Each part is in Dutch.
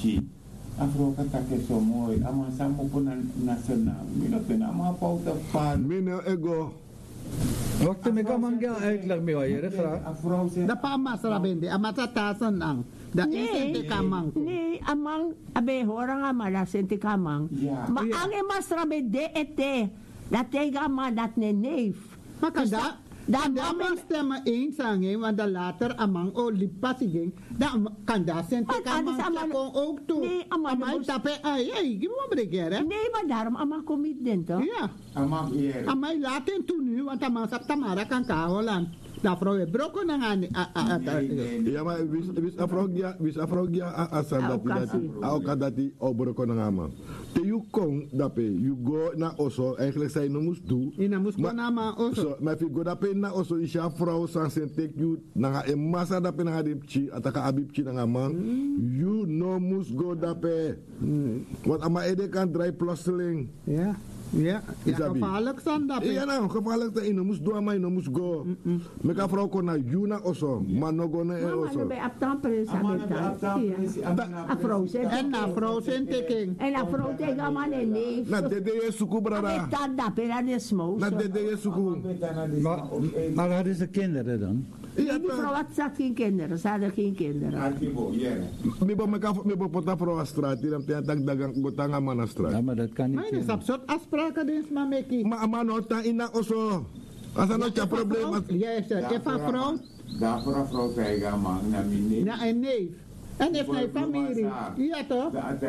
chi. Afro kata ke so mooi, ama samo po na sana. Mino ama pauta pan. Mino ego. Waktu mereka mangga uitleg mee hoor, graag. Afro se. Da pa masra bende, amata tasan ang. Da sente kamang ko. Ni amang abe horang ama la sente kamang. Ja. Ma ange masra be de ete. Dat tega ma dat ne neef. Makada, da amang stemma eens aan want da later amang o lipasiging, da kanda sente kamang sa kong ook toe. Nee, ama amay tape, ay, give mo bregere. Nee, maar daarom ama komit din to. Ja. Ama hier. Amay laten toen nu, want amang sa tamara kan kaholan. Da vrouw je broko na nga Ja, maar wis afrogya asan dati obroko na nga man. Te you kong dape, you go na oso, eigenlijk zij no moest doen. Ina moest ko na ma oso. Maar if you go dape na oso, isya vrouw san sen take you, na nga masa dape na nga dipchi, ataka abipchi na nga man, you no moest go dape. Want ama ede kan dry plotseling. Ja. Ja, gevaarlijk zijn dat. Ja, nou, gevaarlijk dat je moest doen, maar je moest go. Met een vrouw kon naar Juna oso, maar nog go naar oso. Maar bij aptampres afrozen. En na frozen taking. En afro tega man en neef. Na dede je suku brada. Dat da pera de smous. Na dede je suku. Maar hadden ze kinderen dan? Ja, die vrouw had geen kinderen, ze hadden geen kinderen. Archivo, ja. Mi bo pota vrouw a straat, die dan tegen dagang gotanga man a straat. Ja, maar dat kan niet. Maar is absurd afspraken dus maar meki. Maar ama no ta ina oso. Asa no cha probleem. Yes, if a vrouw. Daarvoor een vrouw tegen man, naar mijn Na een neef. En heeft hij familie. Ja toch?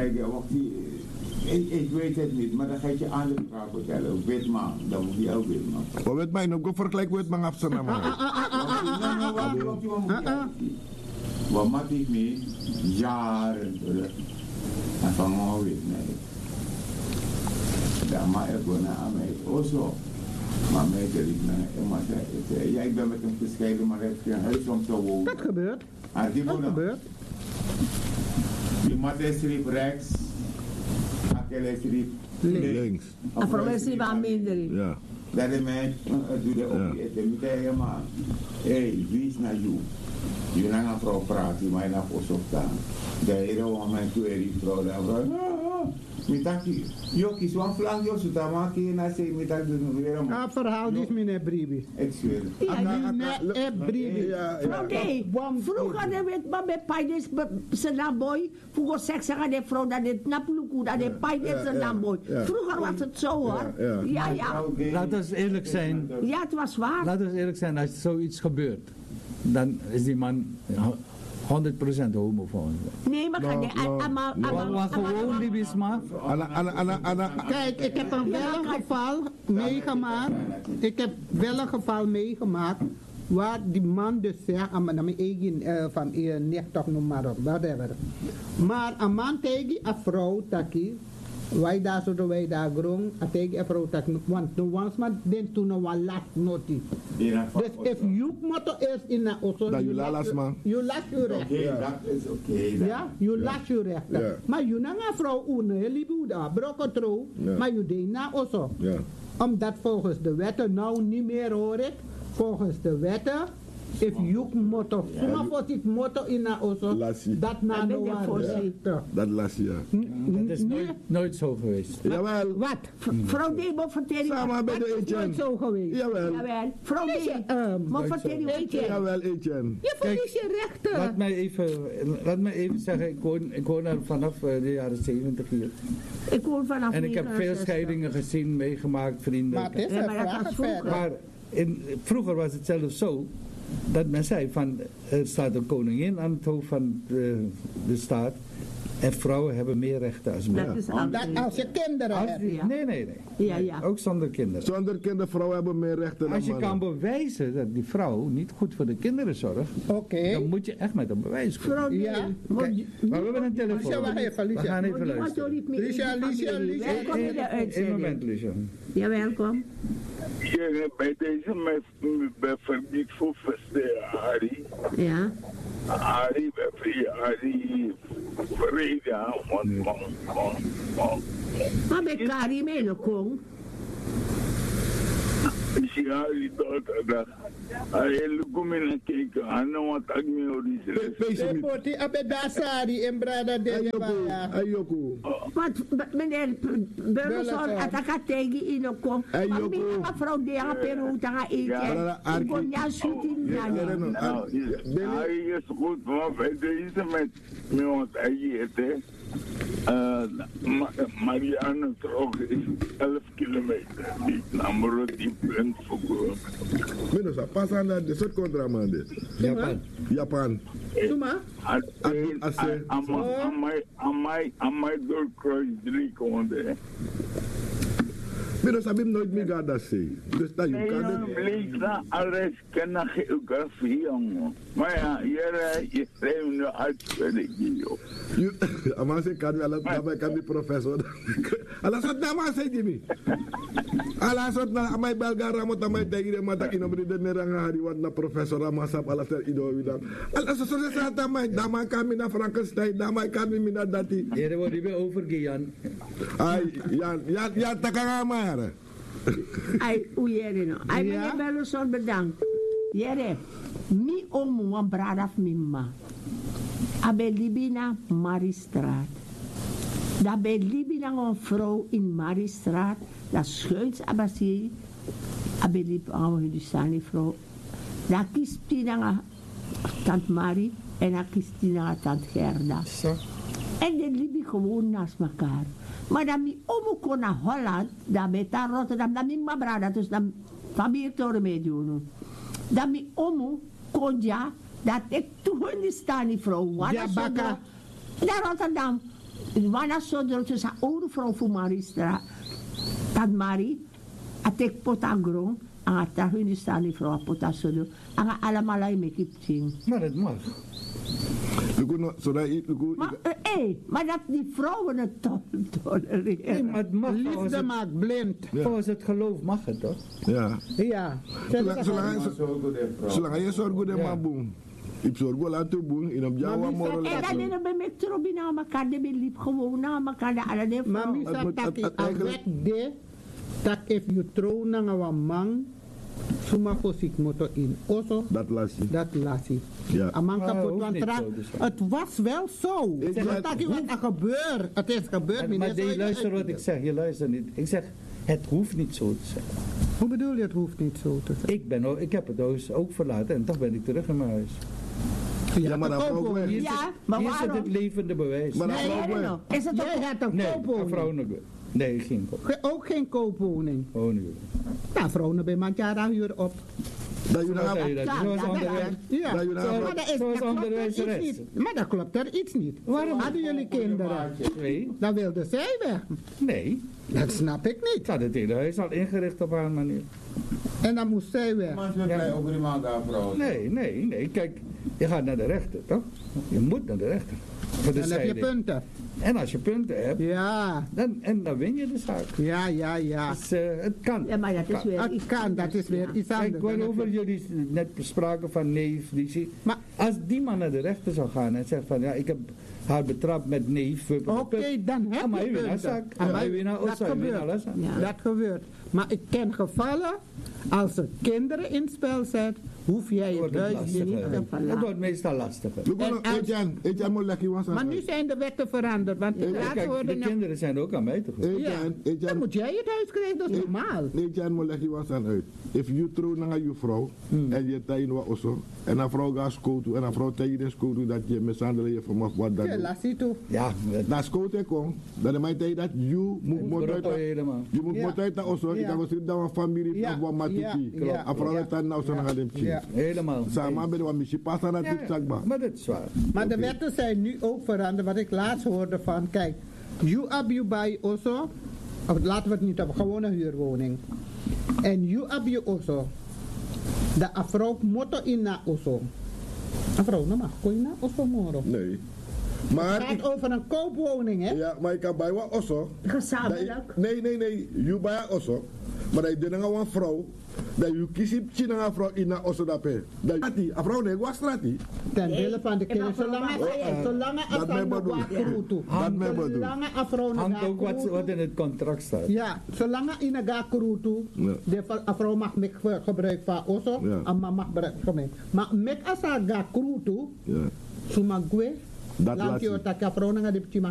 Ik weet het niet, maar dan ga je aan de vraag vertellen. Witman, dan moet je ook witman. Wat weet mij, nog vergelijk witman afstaan man. Wat maak ik mee? Jaren terug. En van mij weet mij. Dan maak ik gewoon naar mij. Ozo. Maar mij dat ik naar mij. Ja, ik ben met hem gescheiden, maar hij heeft geen huis om te wonen. Dat gebeurt. Dat gebeurt. Die mat is rechts. Akele is Links. Afro is niet aan minder. Ja. Dat is mij, doe de ook. De moet je maar. Hé, wie is naar jou? Je naar een vrouw praat, die mij naar voren staan. De hele om mijn query vrouw, de vrouw. Mitaki, yo kies one flank, yo zoeta maak je na se mitak doen weer om. Ah, verhaal is meneer Bribi. Ik zweer. Ja, meneer Bribi. Vrouw nee, vroeger hadden we het maar bij paides, zijn naboy. Vroeger seks zeggen de vrouw dat het napluku, dat de paides zijn naboy. Vroeger was het zo hoor. Ja. Laten we eerlijk zijn. Ja, het was waar. Laten we eerlijk zijn, als zoiets gebeurt, dan is die man 100% homo volgens mij. Nee, maar gewoon die wisma. Kijk, ik heb wel een geval meegemaakt. Ik heb wel een geval meegemaakt waar die man dus zegt, naar mijn eigen van niet toch noem maar op, whatever. Maar een man tegen een vrouw taki. Wij daar zo wij daar grong, tegen een vrouw taki. Want de ones maar den toen nog wel last noti. Dus if you motto is in een auto, you last man. You last your recht. Oké, dat is oké. Ja, you last your recht. Maar you na een vrouw une libuda, broken trouw, maar you deed na also. Omdat volgens de wetten nou niet meer hoor ik, volgens de wetten. If you motto, suma voor dit motto in na osso, dat na no dat las ja. Dat is nooit zo geweest. Jawel. Wat? Vrouw Debo vertel je. Samen bij de Etienne. Nooit zo geweest. Jawel. Vrouw Debo. Maar vertel je Etienne. Jawel, Etienne. Je verliest je rechten. Laat mij even zeggen, ik woon er vanaf de jaren 70 hier. Ik woon vanaf en ik heb veel scheidingen gezien, meegemaakt, vrienden. Maar het is maar vroeger was het zelfs zo. Dat men zei van, er staat een koningin aan het hoofd van de staat en vrouwen hebben meer rechten als mannen. Als je kinderen hebt. Nee. Ja. Ook zonder kinderen. Zonder kinderen, vrouwen hebben meer rechten dan als je mannen. kan bewijzen dat die vrouw niet goed voor de kinderen zorgt, dan moet je echt met een bewijs komen. Vrouw, ja. Maar we hebben een telefoon. We gaan even luisteren. Licia. Eén moment, Licia. Ja, welkom. Ja, bij deze met verbied voor Harry. Ja. Harry, Harry, vrede, man. Maar bij Kari mee nog kom. Hari dat. Hij lukt me kijken. Hij wat ik me hoor. Poti abedasari en brada de baya. Ayoko. Want meneer Burgerson, ataka tegen ino ko. Mami nga vrouw de nga Peru tanga ike. Gonya shooting na. Hij is goed, maar bij deze met me wat eten. Marianne trok is 11 kilometer. Die namelijk die punt voor. Menos a pasan na de soort contramande. Japan. Suma? Amai doorkruis 3 konden. Menos abim nooit meer gaat dat zeggen. Dus dat je kan het. Bleek na alles kennen geografie, jongen. Maar ja, je schrijft nu uitspelling, joh. Amase kan wel dat kan die professor. Alasot na maar zei Jimmy. Alasot na amai Belgara mo tamay dagire mata inomri de neranga hari wat na professor Amasap alaser ido widam. Alasot sa tamay dama kami na Frankenstein dama kami mina dati. Jere wordt weer overgegaan. Ay ja takanga Ai, Jere no. Ai, meneer Burgerson, bedankt. Jere, mi omu wan bradaf mimma. Abe libina Mariestraat. Da be libina een vrouw in Mariestraat. Dat schuins abasi. Abe lib aan Hindustani vrouw. Da kiest die na tant Marie en da kiest die na tant Gerda. En de libi gewoon naast elkaar. Maar dan mi omu kon naar Holland, dan met daar Rotterdam, dan mi mabrada, dus dan familie toren meedoen. Dan mi omu kon ja, dat ik toen in die staan die vrouw, Ja, baka. naar Rotterdam. Wana zodra tussen oude vrouw voor Mariestra, dat Marie, at ik potangron, en at daar hun staan die vrouw potasodro, en allemaal in mijn kipting. Maar het mag. Maar dat die vrouwen het tolereren. Nee, maar het mag. Liefde maakt blind. Volgens het geloof mag het toch? Ja. Ja. Zolang je zorgt goed en maar boem. Ik zorg wel aan toe boem. In op Jawa morgen. En dan in een metro binnen elkaar, de liep gewoon naar elkaar, de alle de Maar vrouwen. misa taki awek de, tak if you throw na nga man, suma fosik moto in. Oso, Dat lassie. dat lassie. Ja. Amang Ah, kapot hoeft want niet tra- zo, dus. het was wel zo. Ik Zeg, weet- taki wat er gebeurt. Het is gebeurd. meneer. Maar je luistert wat ik zeg, je luistert niet. Ik zeg, het hoeft niet zo te zijn. Hoe bedoel je, het hoeft niet zo te zijn? Ik heb het huis ook verlaten en toch ben ik terug in mijn huis. Ja, maar dat de vrouw koopwoning. weg. Hier Ja, zit, maar hier zit waarom? het levende bewijs. Maar dat Nee, vrouw weg. is het Jij ook? hebt een Nee, koopwoning. vrouwen. Nee, geen koop. Ook geen koopwoning. Gewoon nu. Nou, vrouwen bij Mandjara huur op. Dat je Zoals dan zei je dat? Ja, Zoals ja, onderwijs. Ja. Dat je nou- Maar dat is- zoals dat klopt onderwijzeres. er iets niet. Maar dat klopt er iets niet. Waarom hadden jullie kinderen? Nee, Dan wilden zij weg. nee. Dat snap ik niet. Ik had het hele huis al ingericht op haar manier. En dan moest zij weg. Maar ze blij ook iemand daar, vrouw. Nee. Kijk, je gaat naar de rechter, toch? Je moet naar de rechter. Voor de Dan heb je scheiding. punten. En als je punten hebt, Ja, dan win je de zaak. ja. Dus het kan. Ja, maar dat is weer Het iets kan, anders. dat is weer iets Kijk, anders. waarover jullie net bespraken van neef, Maar- als die man naar de rechter zou gaan en zegt van ja, ik heb haar betrapt met neef. Oké, dan heb je punten. Dat gebeurt. Ja. Dat gebeurt. Maar ik ken gevallen, als er kinderen in het spel zijn, hoef jij het wordt het huis hier niet te lastiger. Het verlaten. wordt meestal lastiger. Ejan moet lekker was. Maar nu zijn de wetten veranderd, want Ja, laatst kijk, hoorde de ik... kinderen zijn ook aan mij te goed. Ja, dan moet jij het huis krijgen, dat is normaal. Ejan moet lekker was aan uit. If you throw naar je vrouw en je tijd wat osso en een vrouw gaat scouten en een vrouw tegen de scouten dat je mishandelen je van wat dat Ja, doet. laat zien toe. Ja, Na scouten komt, dan is mijn tijd dat you moet uit. helemaal. Je moet Ja. uit dat osso. Ik Ja. kan wel zien dat een familie Ja. of wat matiki. Ja. Ja. Een vrouw Ja. heeft dan nou zo naar hem zien. Ja. Helemaal. Samen met wat misschien pas aan het Ja, zakbaar. maar dat is waar. Maar de wetten zijn nu ook veranderd, wat ik laatst hoorde van, kijk, you buy also, of laten we het niet hebben, gewoon een huurwoning. En you also, de vrouw moet in na also. Een vrouw, nou mag, kon je na also moro. Nee. Het Maar gaat over een koopwoning, hè? ja, maar ik kan bij wat osso. Gezamenlijk. Nee. You bij osso. Maar hij denkt aan een vrouw dat je kiest China vrouw in een osodape. Dat je vrouw nee was strati. Ten dele van de kinderen, zolang Dat mij bedoel. Dat mij bedoel. Hangt ook wat in het contract staat. Ja, zolang in een gakurutu, de vrouw mag met gebruik van osso, en man mag gebruik van mij. Maar met als een gakurutu, suma gue, dat laat je dat vrouw naar de